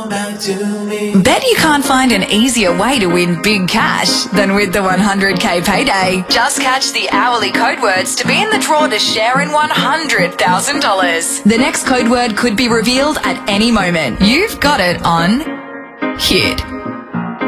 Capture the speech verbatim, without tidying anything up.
come back to me. Bet you can't find an easier way to win big cash than with the one hundred K payday. Just catch the hourly code words to be in the draw to share in one hundred thousand dollars. The next code word could be revealed at any moment. You've got it on Hit.